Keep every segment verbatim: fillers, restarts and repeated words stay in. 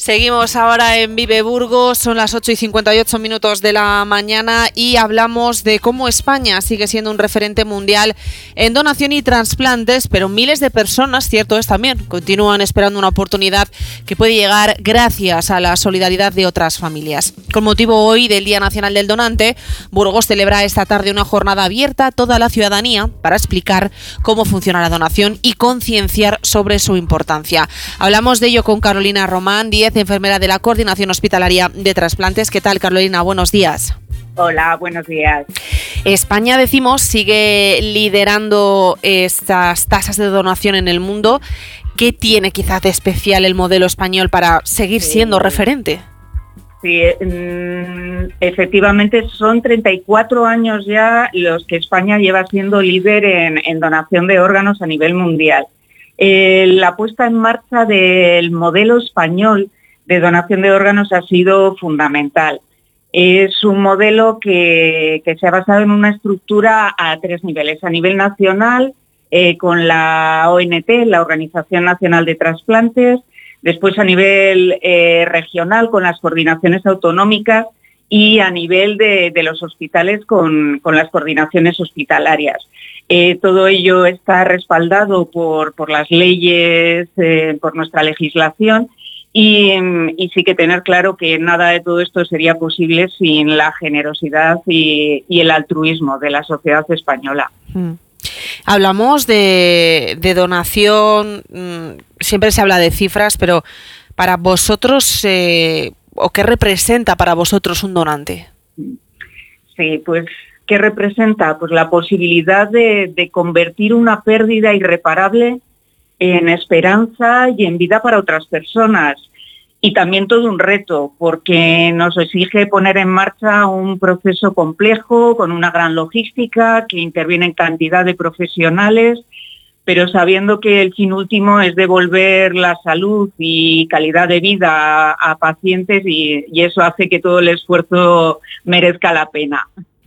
Seguimos ahora en Vive Burgos, son las ocho y cincuenta y ocho minutos de la mañana y hablamos de cómo España sigue siendo un referente mundial en donación y trasplantes, pero miles de personas, cierto es también, continúan esperando una oportunidad que puede llegar gracias a la solidaridad de otras familias. Con motivo hoy del Día Nacional del Donante, Burgos celebra esta tarde una jornada abierta a toda la ciudadanía para explicar cómo funciona la donación y concienciar sobre su importancia. Hablamos de ello con Carolina Román Díez, enfermera de la Coordinación Hospitalaria de Trasplantes. ¿Qué tal, Carolina? Buenos días. Hola, buenos días. España, decimos, sigue liderando estas tasas de donación en el mundo. ¿Qué tiene quizás de especial el modelo español para seguir siendo sí. referente? Sí, efectivamente son treinta y cuatro años ya los que España lleva siendo líder en, en donación de órganos a nivel mundial. Eh, la puesta en marcha del modelo español de donación de órganos ha sido fundamental. Es un modelo que, que se ha basado en una estructura a tres niveles. A nivel nacional, eh, con la O N T, la Organización Nacional de Trasplantes, después a nivel eh, regional, con las coordinaciones autonómicas, y a nivel de, de los hospitales con, con las coordinaciones hospitalarias. Eh, todo ello está respaldado por, por las leyes, eh, por nuestra legislación, y, y sí que tener claro que nada de todo esto sería posible sin la generosidad y, y el altruismo de la sociedad española. Mm. Hablamos de, de donación, mmm, siempre se habla de cifras, pero para vosotros, eh, ¿o qué representa para vosotros un donante? Sí, pues, ¿qué representa? Pues la posibilidad de, de convertir una pérdida irreparable en esperanza y en vida para otras personas. Y también todo un reto, porque nos exige poner en marcha un proceso complejo, con una gran logística, que intervienen cantidad de profesionales, pero sabiendo que el fin último es devolver la salud y calidad de vida a, a pacientes, y, y eso hace que todo el esfuerzo merezca la pena.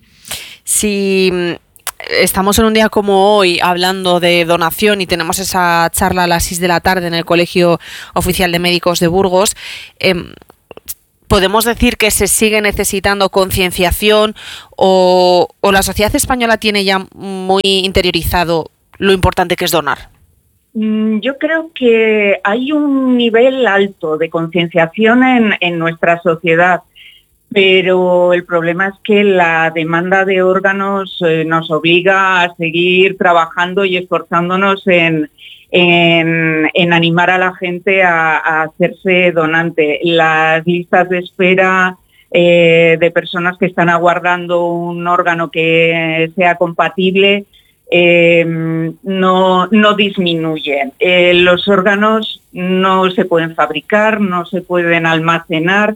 Sí. Estamos en un día como hoy hablando de donación y tenemos esa charla a las seis de la tarde en el Colegio Oficial de Médicos de Burgos. Eh, ¿Podemos decir que se sigue necesitando concienciación o, o la sociedad española tiene ya muy interiorizado lo importante que es donar? Yo creo que hay un nivel alto de concienciación en, en nuestra sociedad. Pero el problema es que la demanda de órganos eh, nos obliga a seguir trabajando y esforzándonos en, en, en animar a la gente a, a hacerse donante. Las listas de espera eh, de personas que están aguardando un órgano que sea compatible eh, no, no disminuyen. Eh, los órganos no se pueden fabricar, no se pueden almacenar,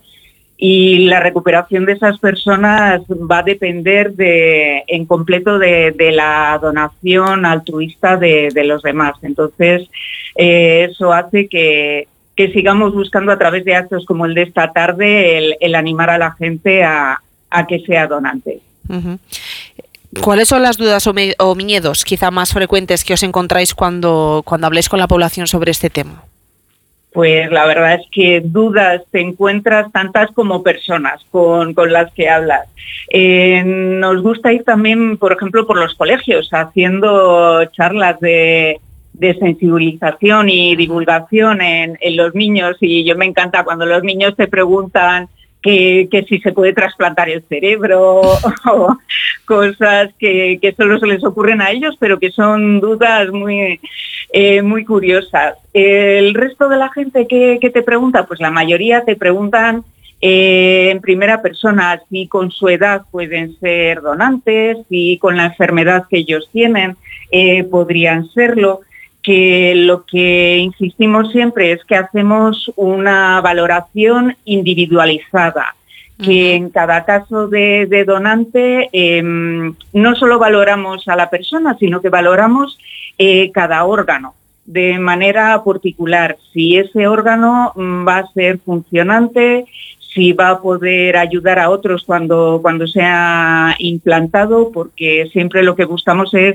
y la recuperación de esas personas va a depender de, en completo de, de la donación altruista de, de los demás. Entonces, eh, eso hace que, que sigamos buscando a través de actos como el de esta tarde el, el animar a la gente a, a que sea donante. Uh-huh. ¿Cuáles son las dudas o, me, o miedos quizá más frecuentes que os encontráis cuando, cuando habléis con la población sobre este tema? Pues la verdad es que dudas te encuentras tantas como personas con, con las que hablas. Eh, nos gusta ir también, por ejemplo, por los colegios, haciendo charlas de, de sensibilización y divulgación en, en los niños, y yo me encanta cuando los niños te preguntan que, que si se puede trasplantar el cerebro o cosas que, que solo se les ocurren a ellos, pero que son dudas muy, eh, muy curiosas. El resto de la gente que, que te pregunta, pues la mayoría te preguntan eh, en primera persona si con su edad pueden ser donantes, si con la enfermedad que ellos tienen eh, podrían serlo. Que lo que insistimos siempre es que hacemos una valoración individualizada, uh-huh. que en cada caso de, de donante eh, no solo valoramos a la persona, sino que valoramos eh, cada órgano de manera particular, si ese órgano va a ser funcionante, si va a poder ayudar a otros cuando, cuando sea implantado, porque siempre lo que buscamos es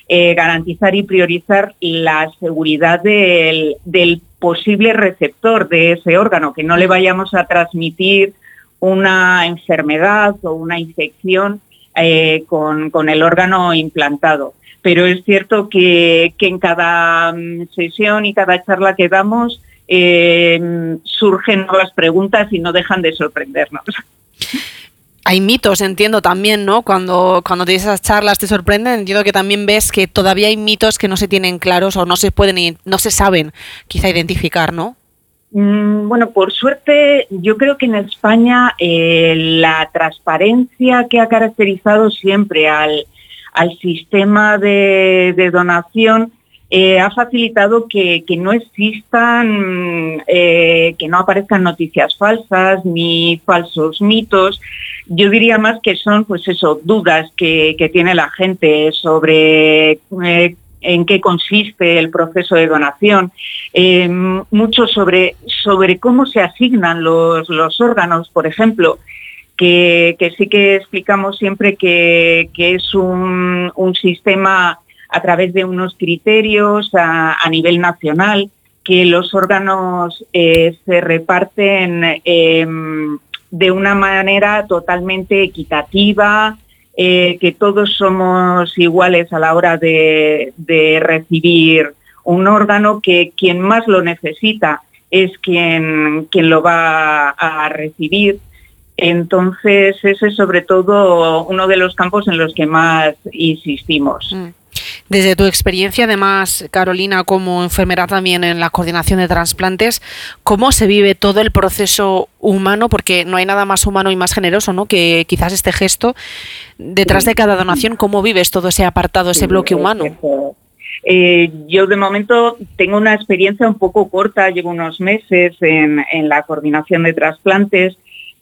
eh, garantizar y priorizar la seguridad del, del posible receptor de ese órgano, que no le vayamos a transmitir una enfermedad o una infección eh, con, con el órgano implantado. Pero es cierto que, que en cada sesión y cada charla que damos eh, surgen nuevas preguntas y no dejan de sorprendernos. Hay mitos, entiendo también, ¿no? Cuando, cuando tienes esas charlas te sorprenden, entiendo que también ves que todavía hay mitos que no se tienen claros o no se pueden, no se saben quizá identificar, ¿no? Bueno, por suerte, yo creo que en España eh, la transparencia que ha caracterizado siempre al, al sistema de, de donación eh, ha facilitado que, que no existan, eh, que no aparezcan noticias falsas ni falsos mitos. Yo diría más que son, pues eso, dudas que, que tiene la gente sobre eh, en qué consiste el proceso de donación, eh, mucho sobre, sobre cómo se asignan los, los órganos, por ejemplo, que, que sí que explicamos siempre que, que es un, un sistema a través de unos criterios a, a nivel nacional, que los órganos eh, se reparten eh, de una manera totalmente equitativa, Eh, que todos somos iguales a la hora de, de recibir un órgano, que quien más lo necesita es quien, quien lo va a recibir. Entonces, ese es sobre todo uno de los campos en los que más insistimos. Mm. Desde tu experiencia, además, Carolina, como enfermera también en la coordinación de trasplantes, ¿cómo se vive todo el proceso humano? Porque no hay nada más humano y más generoso, ¿no?, que quizás este gesto. Detrás de cada donación, ¿cómo vives todo ese apartado, ese bloque humano? Eh, yo de momento tengo una experiencia un poco corta, llevo unos meses en, en la coordinación de trasplantes,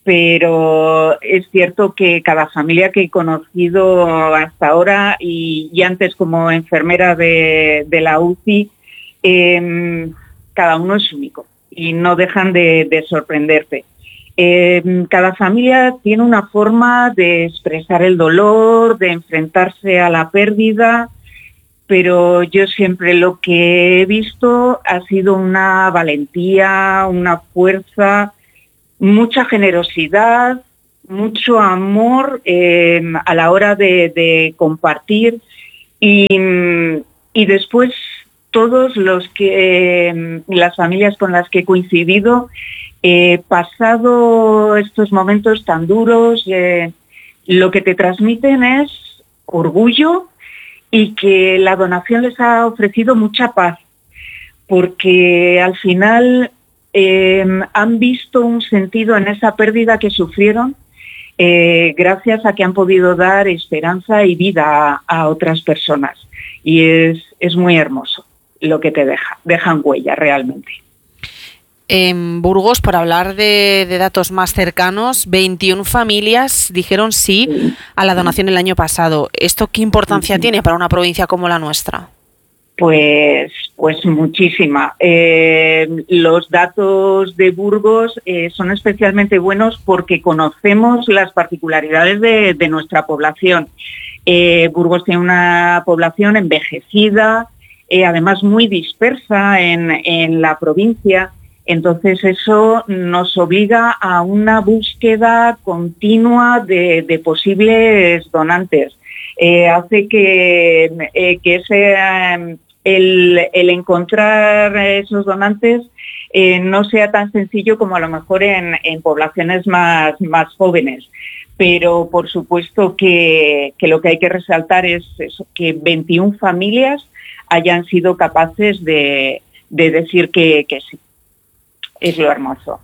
pero es cierto que cada familia que he conocido hasta ahora y, y antes como enfermera de, de la U C I, eh, cada uno es único y no dejan de, de sorprenderte. Eh, cada familia tiene una forma de expresar el dolor, de enfrentarse a la pérdida, pero yo siempre lo que he visto ha sido una valentía, una fuerza, mucha generosidad, mucho amor eh, a la hora de, de compartir y, y después todos los que eh, las familias con las que he coincidido, eh, pasado estos momentos tan duros, eh, lo que te transmiten es orgullo y que la donación les ha ofrecido mucha paz, porque al final Eh, han visto un sentido en esa pérdida que sufrieron eh, gracias a que han podido dar esperanza y vida a, a otras personas. Y es, es muy hermoso lo que te deja, dejan huella realmente. En Burgos, por hablar de, de datos más cercanos, veintiuna familias dijeron sí, sí a la donación el año pasado. ¿Esto qué importancia sí. tiene para una provincia como la nuestra? Pues, pues muchísima. Eh, los datos de Burgos eh, son especialmente buenos porque conocemos las particularidades de, de nuestra población. Eh, Burgos tiene una población envejecida, eh, además muy dispersa en, en la provincia. Entonces eso nos obliga a una búsqueda continua de, de posibles donantes. Eh, hace que, eh, que ese, eh, el, el encontrar esos donantes eh, no sea tan sencillo como a lo mejor en, en poblaciones más, más jóvenes. Pero por supuesto que, que lo que hay que resaltar es eso, que veintiuna familias hayan sido capaces de, de decir que, que sí. Es lo hermoso.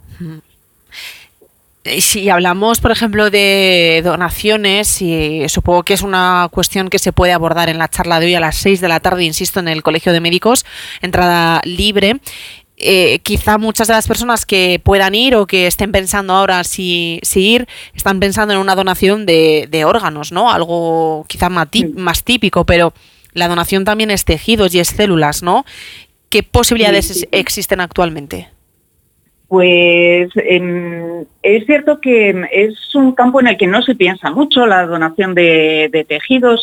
Si hablamos, por ejemplo, de donaciones, y supongo que es una cuestión que se puede abordar en la charla de hoy a las seis de la tarde, insisto, en el Colegio de Médicos, entrada libre. Eh, quizá muchas de las personas que puedan ir o que estén pensando ahora si, si ir, están pensando en una donación de, de órganos, ¿no? Algo quizá más, tip, más típico, pero la donación también es tejidos y es células, ¿no? ¿Qué posibilidades sí, sí, sí. existen actualmente? Pues eh, es cierto que es un campo en el que no se piensa mucho, la donación de, de tejidos,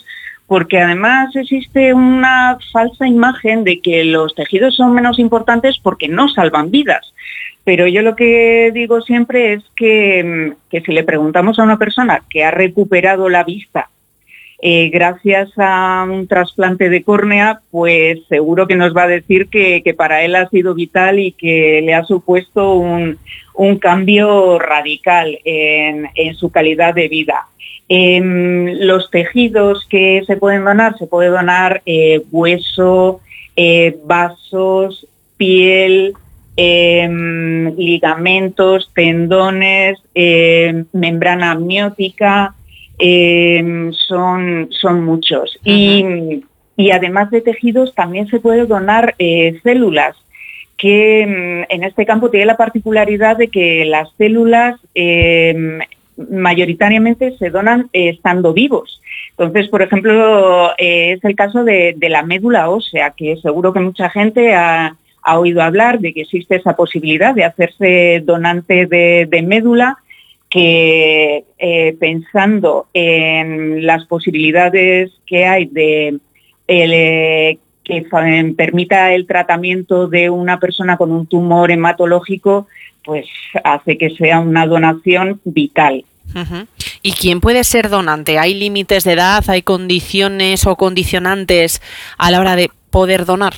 porque además existe una falsa imagen de que los tejidos son menos importantes porque no salvan vidas. Pero yo lo que digo siempre es que, que si le preguntamos a una persona que ha recuperado la vista eh, gracias a un trasplante de córnea, pues seguro que nos va a decir que, que para él ha sido vital y que le ha supuesto un, un cambio radical en, en su calidad de vida. Eh, los tejidos que se pueden donar, se puede donar eh, hueso, eh, vasos, piel, eh, ligamentos, tendones, eh, membrana amniótica, eh, son, son muchos. Y, y además de tejidos también se puede donar eh, células, que en este campo tiene la particularidad de que las células eh, mayoritariamente se donan eh, estando vivos. Entonces, por ejemplo, eh, es el caso de, de la médula ósea, que seguro que mucha gente ha, ha oído hablar de que existe esa posibilidad de hacerse donante de, de médula, que eh, pensando en las posibilidades que hay de el, que permita el tratamiento de una persona con un tumor hematológico, pues hace que sea una donación vital. Uh-huh. ¿Y quién puede ser donante? ¿Hay límites de edad? ¿Hay condiciones o condicionantes a la hora de poder donar?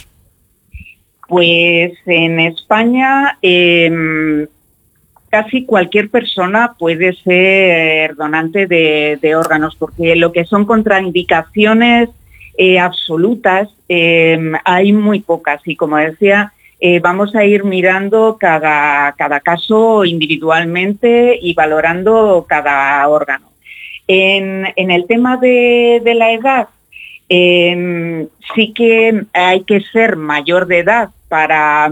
Pues en España eh, casi cualquier persona puede ser donante de, de órganos, porque lo que son contraindicaciones eh, absolutas eh, hay muy pocas, y como decía, Eh, vamos a ir mirando cada, cada caso individualmente y valorando cada órgano. En, en el tema de, de la edad, eh, sí que hay que ser mayor de edad para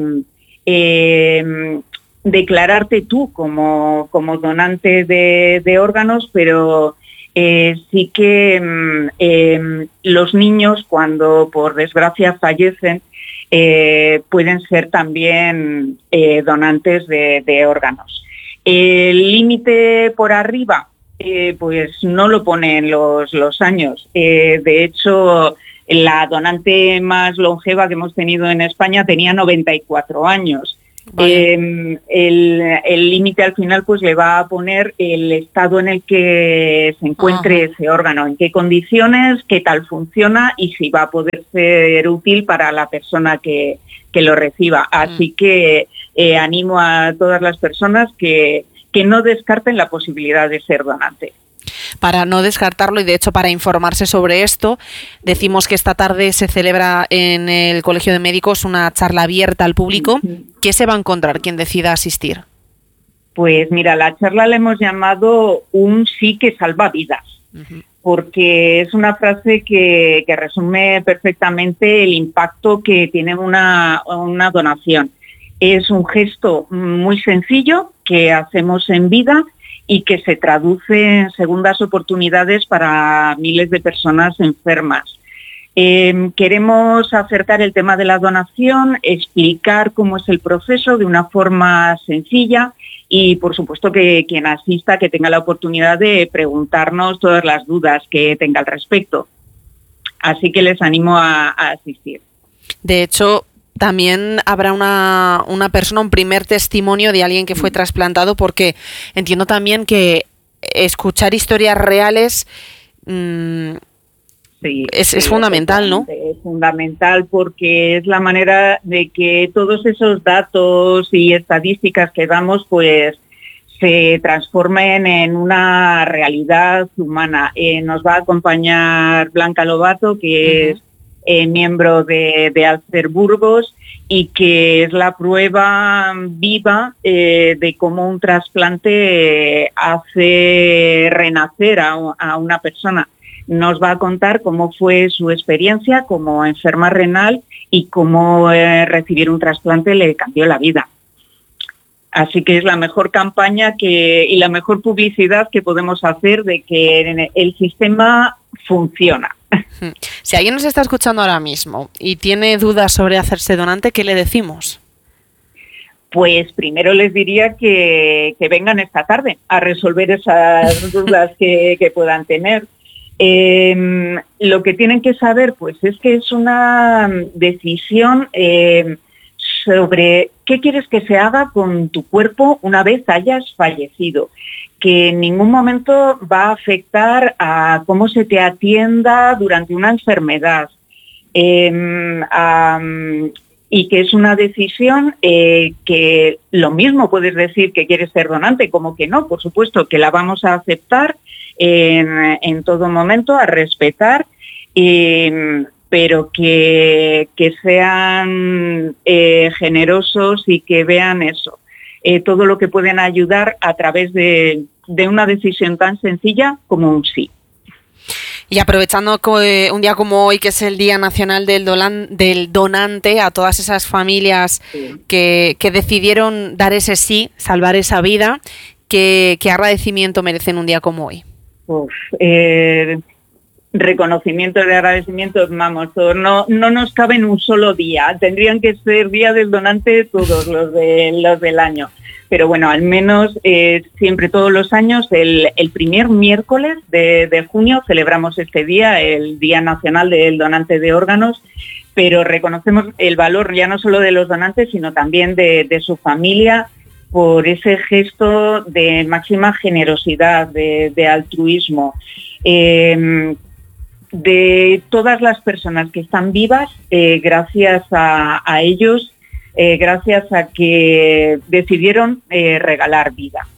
eh, declararte tú como, como donante de, de órganos, pero eh, sí que eh, los niños, cuando por desgracia fallecen, Eh, pueden ser también eh, donantes de, de órganos. El límite por arriba, eh, pues no lo ponen los, los años. Eh, de hecho, la donante más longeva que hemos tenido en España tenía noventa y cuatro años. Eh, el límite al final pues le va a poner el estado en el que se encuentre Ajá. ese órgano, en qué condiciones, qué tal funciona y si va a poder ser útil para la persona que, que lo reciba. Así que eh, animo a todas las personas que, que no descarten la posibilidad de ser donante. Para no descartarlo y de hecho para informarse sobre esto, decimos que esta tarde se celebra en el Colegio de Médicos una charla abierta al público. ¿Qué se va a encontrar quien decida asistir? Pues mira, la charla la hemos llamado un sí que salva vidas, uh-huh. porque es una frase que, que resume perfectamente el impacto que tiene una, una donación. Es un gesto muy sencillo que hacemos en vida y que se traduce en segundas oportunidades para miles de personas enfermas. Eh, queremos acercar el tema de la donación, explicar cómo es el proceso de una forma sencilla y, por supuesto, que quien asista que tenga la oportunidad de preguntarnos todas las dudas que tenga al respecto. Así que les animo a, a asistir. De hecho, también habrá una, una persona, un primer testimonio de alguien que fue trasplantado, porque entiendo también que escuchar historias reales mmm, sí, es, sí, es fundamental, ¿no? Es fundamental porque es la manera de que todos esos datos y estadísticas que damos pues se transformen en una realidad humana. Eh, nos va a acompañar Blanca Lobato, que uh-huh. es Eh, miembro de, de Alcer Burgos y que es la prueba viva eh, de cómo un trasplante hace renacer a, a una persona. Nos va a contar cómo fue su experiencia como enferma renal y cómo eh, recibir un trasplante le cambió la vida. Así que es la mejor campaña que, y la mejor publicidad que podemos hacer de que el sistema funciona. Si alguien nos está escuchando ahora mismo y tiene dudas sobre hacerse donante, ¿qué le decimos? Pues primero les diría que, que vengan esta tarde a resolver esas dudas que, que puedan tener. Eh, lo que tienen que saber pues es que es una decisión eh, sobre qué quieres que se haga con tu cuerpo una vez hayas fallecido, que en ningún momento va a afectar a cómo se te atienda durante una enfermedad, eh, a, y que es una decisión eh, que lo mismo puedes decir que quieres ser donante como que no, por supuesto que la vamos a aceptar en, en todo momento, a respetar, eh, pero que, que sean eh, generosos y que vean eso, eh, todo lo que pueden ayudar a través de, de una decisión tan sencilla como un sí. Y aprovechando que un día como hoy, que es el Día Nacional del, Dolan, del Donante, a todas esas familias sí. que, que decidieron dar ese sí, salvar esa vida, ¿qué, qué agradecimiento merecen un día como hoy? Uf, eh, reconocimiento de agradecimiento, vamos, no, no nos cabe en un solo día, tendrían que ser Día del Donante todos los, de, los del año. Pero bueno, al menos eh, siempre todos los años, el, el primer miércoles de, de junio celebramos este día, el Día Nacional del Donante de Órganos, pero reconocemos el valor ya no solo de los donantes, sino también de, de su familia, por ese gesto de máxima generosidad, de, de altruismo, eh, de todas las personas que están vivas, eh, gracias a, a ellos, Eh, gracias a que decidieron eh, regalar vida.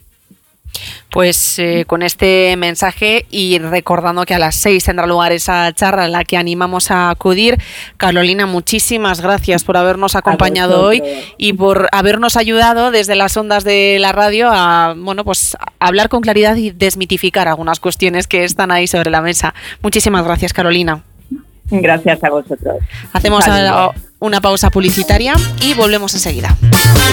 Pues eh, con este mensaje y recordando que a las seis tendrá lugar esa charla en la que animamos a acudir. Carolina, muchísimas gracias por habernos acompañado hoy y por habernos ayudado desde las ondas de la radio a, bueno, pues, a hablar con claridad y desmitificar algunas cuestiones que están ahí sobre la mesa. Muchísimas gracias, Carolina. Gracias a vosotros. Hacemos a, una pausa publicitaria y volvemos enseguida.